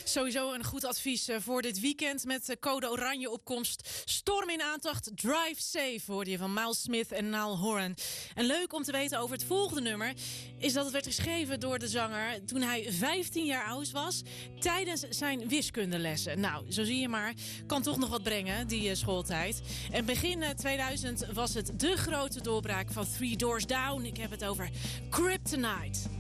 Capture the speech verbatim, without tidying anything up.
Sowieso een goed advies voor dit weekend met code oranje opkomst. Storm in aantocht, drive safe, hoorde je van Miles Smith en Niall Horan. En leuk om te weten over het volgende nummer is dat het werd geschreven door de zanger toen hij vijftien jaar oud was, tijdens zijn wiskundelessen. Nou, zo zie je maar, kan toch nog wat brengen, die uh, schooltijd. En begin uh, tweeduizend was het de grote doorbraak van Three Doors Down. Ik heb het over Kryptonite.